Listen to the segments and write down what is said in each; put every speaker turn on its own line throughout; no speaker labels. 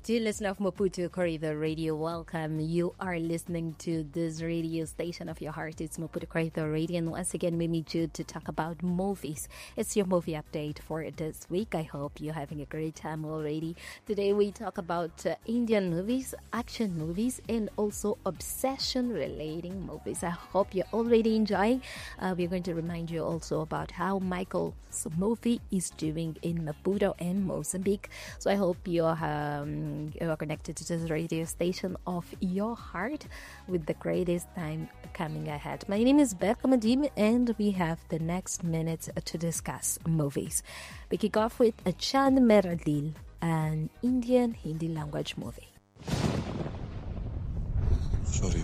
Dear listener of Maputo Corridor Radio, welcome. You are listening to this radio station of your heart. It's Maputo Corridor Radio, and once again we meet you to talk about movies. It's your movie update for this week. I hope you're having a great time already. Today we talk about Indian movies, action movies, and also obsession-relating movies. I hope you're already enjoying. We're going to remind you also about how Michael's movie is doing in Maputo and Mozambique. So I hope you are connected to this radio station of your heart with the greatest time coming ahead. My name is Becca Madim, and we have the next minutes to discuss movies. We kick off with Chand Mera Dil, an Indian Hindi language movie.
Sorry,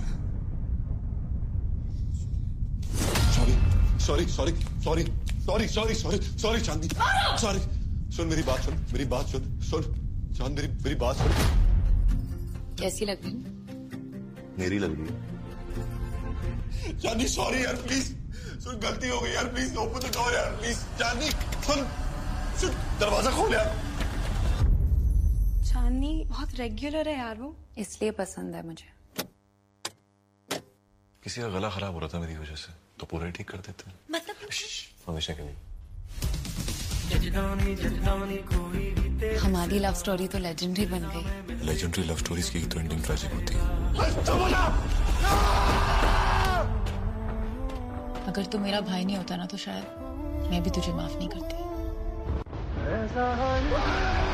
Chandni. Sorry. सुन मेरी बात सुन चांद मेरी बात सुन.
कैसी लग रही?
मेरी लग रही है. चांदनी सॉरी यार, प्लीज सुन, गलती हो गई यार, प्लीज ओपन द डोर यार, प्लीज. चांदनी सुन दरवाजा खोल यार.
चांदनी बहुत रेगुलर है यार, वो इसलिए पसंद है मुझे.
किसी का गला खराब हो रहा था मेरी वजह से, तो पूरा ठीक कर देते हैं.
मतलब
हमेशा के लिए.
हमारी लव स्टोरी तो लेजेंडरी बन गई.
लेजेंडरी लव स्टोरीज की तो एंडिंग ट्रेजिक होती है.
अगर तू मेरा भाई नहीं होता ना, तो शायद मैं भी तुझे माफ नहीं करती.